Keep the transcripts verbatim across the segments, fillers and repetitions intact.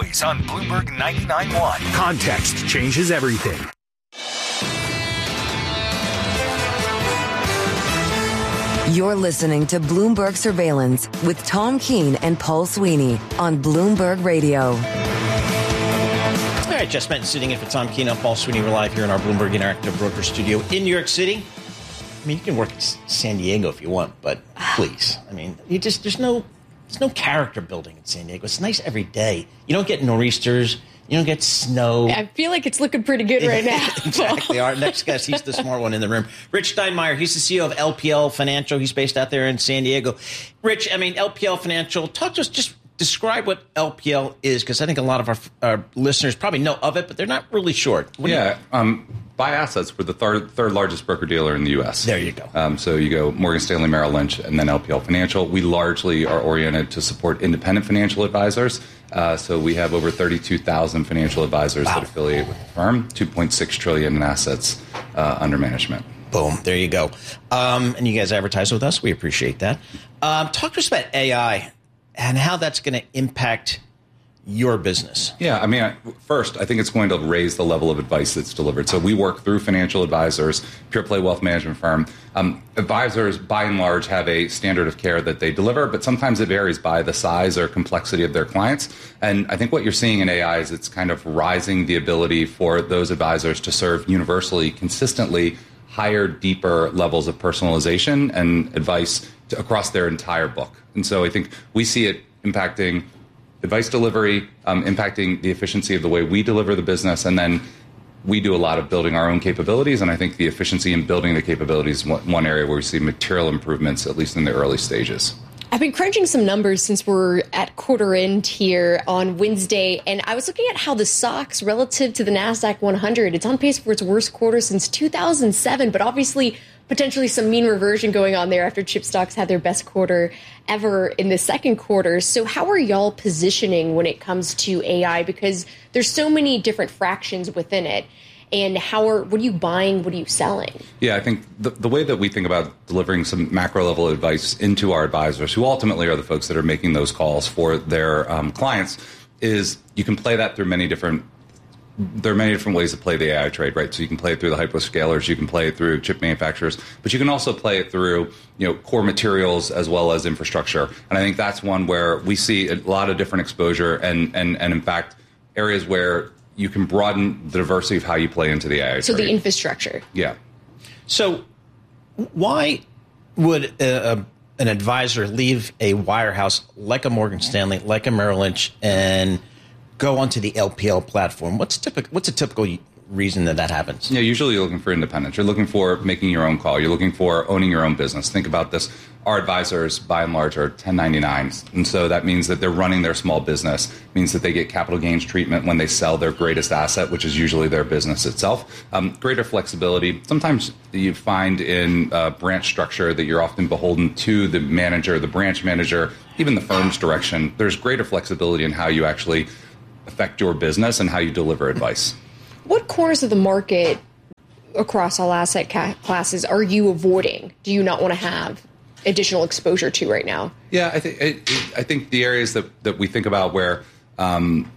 always on Bloomberg ninety-nine point one. Context changes everything. You're listening to Bloomberg Surveillance with Tom Keene and Paul Sweeney on Bloomberg Radio. All right, just spent sitting in for Tom Keene and Paul Sweeney. We're live here in our Bloomberg Interactive Broker Studio in New York City. I mean, you can work in San Diego if you want, but please, I mean, you just there's no there's no character building in San Diego. It's nice every day. You don't get nor'easters. You don't get snow. I feel like it's looking pretty good right now. Exactly. Our next guest, he's the smart one in the room. Rich Steinmeier, he's the C E O of L P L Financial. He's based out there in San Diego. Rich, I mean, L P L Financial, talk to us, just describe what L P L is, because I think a lot of our, our listeners probably know of it, but they're not really sure. What yeah. Um, by assets, we're the third, third largest broker-dealer in the U S. There you go. Um, so you go Morgan Stanley, Merrill Lynch, and then L P L Financial. We largely are oriented to support independent financial advisors. Uh, so we have over thirty-two thousand financial advisors wow. that affiliate with the firm, two point six trillion dollars in assets uh, under management. Boom. There you go. Um, and you guys advertise with us. We appreciate that. Um, talk to us about A I and how that's going to impact your business. Yeah, I mean, first, I think it's going to raise the level of advice that's delivered. So we work through financial advisors, pure play wealth management firm. Um, advisors, by and large, have a standard of care that they deliver, but sometimes it varies by the size or complexity of their clients. And I think what you're seeing in A I is it's kind of rising the ability for those advisors to serve universally, consistently, higher, deeper levels of personalization and advice to, across their entire book. And so I think we see it impacting advice delivery, um, impacting the efficiency of the way we deliver the business, and then we do a lot of building our own capabilities, and I think the efficiency in building the capabilities is one, one area where we see material improvements, at least in the early stages. I've been crunching some numbers since we're at quarter end here on Wednesday, and I was looking at how the S O X relative to the NASDAQ one hundred, it's on pace for its worst quarter since two thousand seven, but obviously potentially some mean reversion going on there after chip stocks had their best quarter ever in the second quarter. So how are y'all positioning when it comes to A I? Because there's so many different fractions within it. And how are, what are you buying? What are you selling? Yeah, I think the, the way that we think about delivering some macro level advice into our advisors, who ultimately are the folks that are making those calls for their um, clients, is you can play that through many different There are many different ways to play the A I trade, right? So you can play it through the hyperscalers, you can play it through chip manufacturers, but you can also play it through, you know, core materials as well as infrastructure. And I think that's one where we see a lot of different exposure and, and, and in fact, areas where you can broaden the diversity of how you play into the A I so trade. The infrastructure. Yeah. So why would a, a, an advisor leave a wirehouse like a Morgan Stanley, like a Merrill Lynch, and go onto the L P L platform? What's typical? What's a typical reason that that happens? Yeah, usually you're looking for independence. You're looking for making your own call. You're looking for owning your own business. Think about this. Our advisors, by and large, are ten ninety-nines. And so that means that they're running their small business. It means that they get capital gains treatment when they sell their greatest asset, which is usually their business itself. Um, greater flexibility. Sometimes you find in uh, branch structure that you're often beholden to the manager, the branch manager, even the firm's direction. There's greater flexibility in how you actually affect your business and how you deliver advice. What corners of the market across all asset ca- classes are you avoiding? Do you not want to have additional exposure to right now? Yeah, I think I think the areas that, that we think about where um,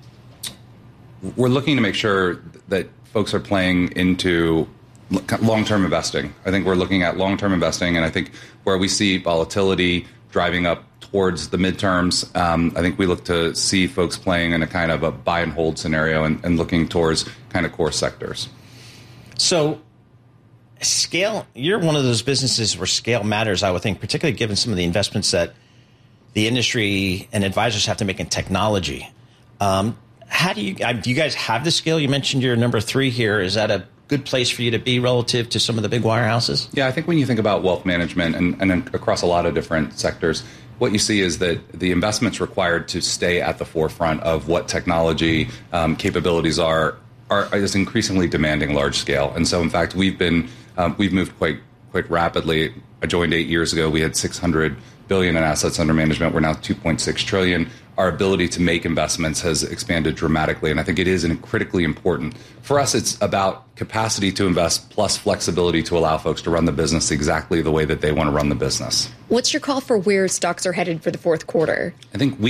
we're looking to make sure that folks are playing into long-term investing. I think we're looking at long-term investing, and I think where we see volatility driving up towards the midterms, um, I think we look to see folks playing in a kind of a buy and hold scenario and, and looking towards kind of core sectors. So scale, you're one of those businesses where scale matters, I would think, particularly given some of the investments that the industry and advisors have to make in technology. Um, how do you, do you guys have the scale? You mentioned you're number three here. Is that a good place for you to be relative to some of the big wirehouses? Yeah, I think when you think about wealth management and, and across a lot of different sectors, what you see is that the investments required to stay at the forefront of what technology um, capabilities are, are is increasingly demanding large scale. And so, in fact, we've been um, we've moved quite quite rapidly. I joined eight years ago. We had six hundred billion in assets under management. We're now two point six trillion. Our ability to make investments has expanded dramatically, and I think it is critically important. For us, it's about capacity to invest plus flexibility to allow folks to run the business exactly the way that they want to run the business. What's your call for where stocks are headed for the fourth quarter? I think we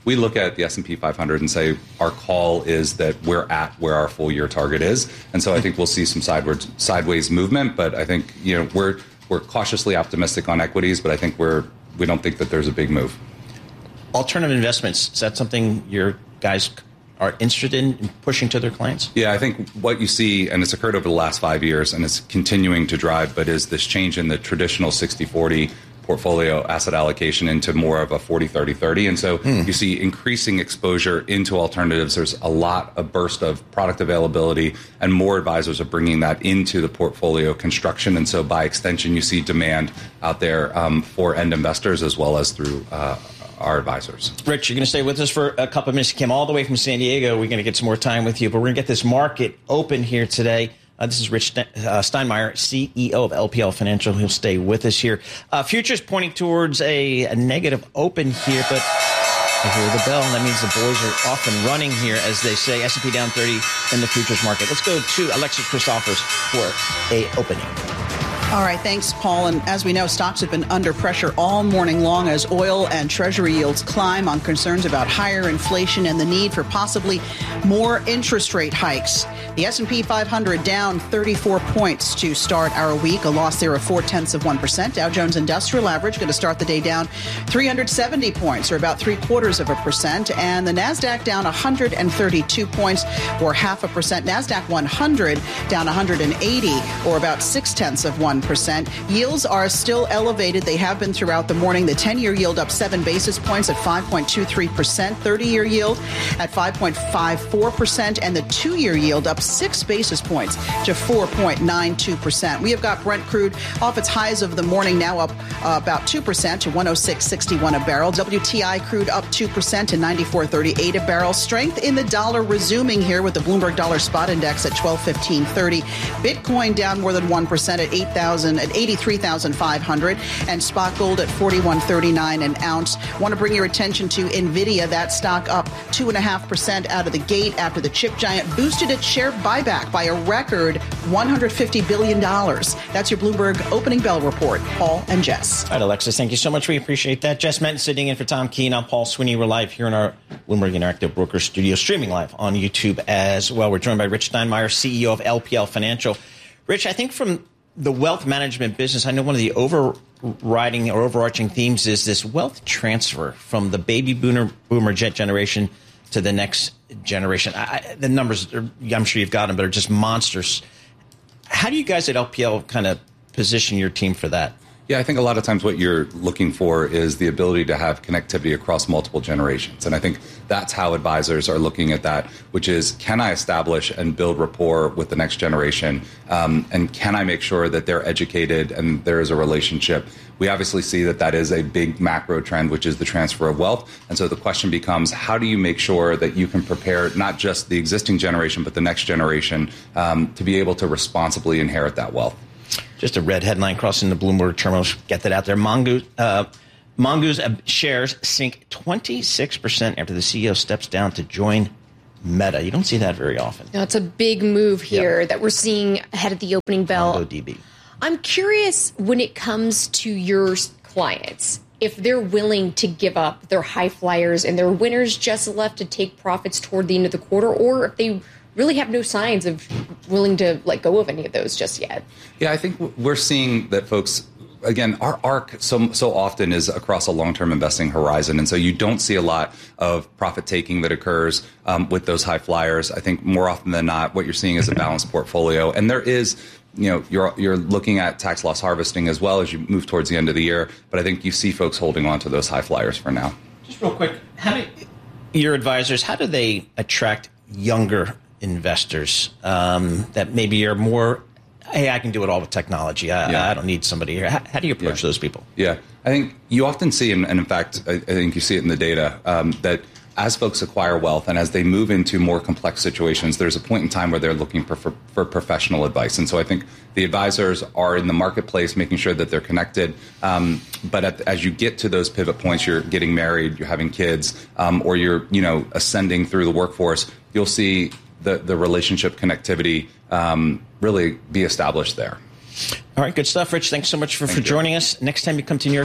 we look at the S and P five hundred and say our call is that we're at where our full year target is. And so I think we'll see some sideways, sideways movement. But I think, you know, we're we're cautiously optimistic on equities, but I think we're we don't think that there's a big move. Alternative investments, is that something your guys are interested in pushing to their clients? Yeah, I think what you see, and it's occurred over the last five years, and it's continuing to drive, but is this change in the traditional sixty forty portfolio asset allocation into more of a forty thirty thirty. And so mm. you see increasing exposure into alternatives. There's a lot, a burst of product availability, and more advisors are bringing that into the portfolio construction. And so by extension, you see demand out there um, for end investors as well as through uh, our advisors. Rich, you're going to stay with us for a couple of minutes. You came all the way from San Diego. We're going to get some more time with you, but we're going to get this market open here today. Uh, this is Rich uh, Steinmeier, C E O of L P L Financial. He'll stay with us here. Uh, futures pointing towards a, a negative open here, but I hear the bell, and that means the boys are off and running here, as they say. S and P down thirty in the futures market. Let's go to Alexis Christophers for a opening. All right, thanks, Paul. And as we know, stocks have been under pressure all morning long as oil and treasury yields climb on concerns about higher inflation and the need for possibly more interest rate hikes. The S and P five hundred down thirty-four points to start our week, a loss there of four-tenths of one percent. Dow Jones Industrial Average going to start the day down three hundred seventy points, or about three-quarters of a percent. And the NASDAQ down one hundred thirty-two points, or half a percent. NASDAQ one hundred down one hundred eighty, or about six-tenths of one percent. Yields are still elevated. They have been throughout the morning. The ten-year yield up seven basis points at five point two three percent. thirty-year yield at five point five four percent. And the two-year yield up six basis points to four point nine two percent. We have got Brent crude off its highs of the morning, now up uh, about two percent to one oh six sixty-one a barrel. W T I crude up two percent to ninety-four thirty-eight a barrel. Strength in the dollar resuming here with the Bloomberg Dollar Spot Index at twelve fifteen thirty. Bitcoin down more than one percent at eight thousand at eighty-three thousand five hundred, and spot gold at forty-one thirty-nine an ounce. Want to bring your attention to Nvidia. That stock up two point five percent out of the gate after the chip giant boosted its share buyback by a record one hundred fifty billion dollars. That's your Bloomberg opening bell report. Paul and Jess. All right, Alexis, thank you so much. We appreciate that. Jess Menton sitting in for Tom Keene. I'm Paul Sweeney. We're live here in our Bloomberg Interactive Brokers studio, streaming live on YouTube as well. We're joined by Rich Steinmeier, C E O of L P L Financial. Rich, I think from the wealth management business, I know one of the overriding or overarching themes is this wealth transfer from the baby boomer, boomer jet generation to the next generation. I, the numbers, are, I'm sure you've got them, but are just monsters. How do you guys at L P L kind of position your team for that? Yeah, I think a lot of times what you're looking for is the ability to have connectivity across multiple generations. And I think that's how advisors are looking at that, which is, can I establish and build rapport with the next generation? Um, and can I make sure that they're educated and there is a relationship? We obviously see that that is a big macro trend, which is the transfer of wealth. And so the question becomes, how do you make sure that you can prepare not just the existing generation, but the next generation um, to be able to responsibly inherit that wealth? Just a red headline crossing the Bloomberg terminals. Get that out there. Mongoose, uh, Mongoose shares sink twenty-six percent after the C E O steps down to join Meta. You don't see that very often. No, it's a big move here yep. that we're seeing ahead of the opening bell. MongoDB. I'm curious when it comes to your clients, if they're willing to give up their high flyers and their winners just left to take profits toward the end of the quarter, or if they really have no signs of willing to let go of any of those just yet. Yeah, I think we're seeing that folks, again, our arc so so often is across a long-term investing horizon. And so you don't see a lot of profit taking that occurs um, with those high flyers. I think more often than not, what you're seeing is a balanced portfolio. And there is, you know, you're you're looking at tax loss harvesting as well as you move towards the end of the year. But I think you see folks holding on to those high flyers for now. Just real quick, how do your advisors, how do they attract younger investors um, that maybe are more, hey, I can do it all with technology. I, yeah. I don't need somebody here. How, how do you approach yeah. those people? Yeah, I think you often see, and in fact, I, I think you see it in the data, um, that as folks acquire wealth and as they move into more complex situations, there's a point in time where they're looking for, for, for professional advice. And so I think the advisors are in the marketplace making sure that they're connected. Um, but at, as you get to those pivot points, you're getting married, you're having kids, um, or you're, you know, ascending through the workforce, you'll see the, the relationship connectivity um, really be established there. All right, good stuff, Rich. Thanks so much for, for joining us. Next time you come to New York,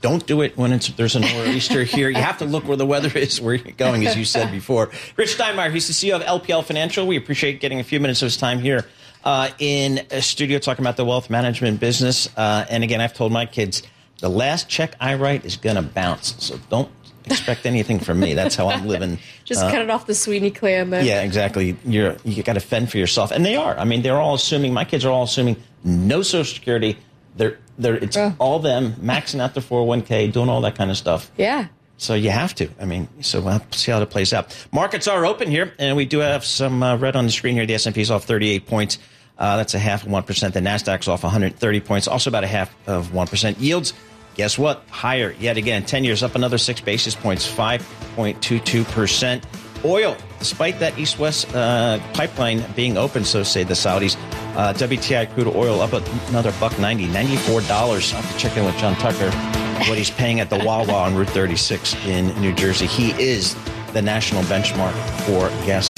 Don't do it when it's, there's a nor'easter here. You have to look where the weather is, where you're going, as you said before. Rich Steinmeier, he's the C E O of L P L Financial. We appreciate getting a few minutes of his time here uh, in a studio talking about the wealth management business. Uh, and again, I've told my kids, the last check I write is going to bounce. So don't expect anything from me. That's how I'm living. Just uh, cut it off the Sweeney clan then. Yeah, exactly. You're, you got to fend for yourself. And they are. I mean, they're all assuming, my kids are all assuming no Social Security. They're, they're, it's oh. all them maxing out their four oh one k, doing all that kind of stuff. Yeah. So you have to. I mean, so we'll see how it plays out. Markets are open here, and we do have some uh, red on the screen here. The S and P's off thirty-eight points. Uh, that's a half of one percent. The Nasdaq's off one hundred thirty points, also about a half of one percent. Yields, guess what? Higher yet again. ten years up another six basis points, five point two two percent. Oil, despite that east-west uh, pipeline being open, so say the Saudis, uh, W T I crude oil up another buck ninety, ninety-four dollars. I'll have to check in with John Tucker what he's paying at the Wawa on Route thirty-six in New Jersey. He is the national benchmark for gas.